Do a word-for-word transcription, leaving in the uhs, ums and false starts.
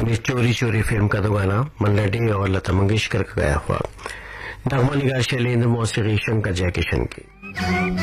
में चोरी चोरी फिल्म का तो गाना मन्ना डे और लता मंगेशकर का गाया हुआ। नगमा निगार शैलेंद्र, मौसीकी शंकर जयकिशन की।